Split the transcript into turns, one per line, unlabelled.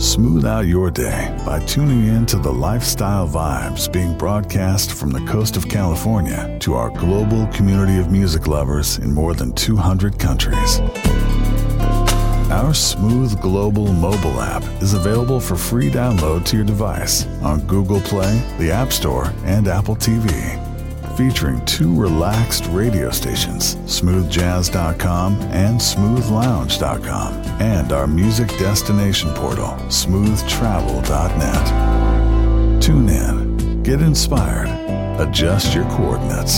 Smooth out your day by tuning in to the lifestyle vibes being broadcast from the coast of California to our global community of music lovers in more than 200 countries. Our Smooth Global mobile app is available for free download to your device on Google Play, the App Store, and Apple TV. Featuring 2 relaxed radio stations, smoothjazz.com and smoothlounge.com, and our music destination portal, smoothtravel.net. Tune in, get inspired, adjust your coordinates,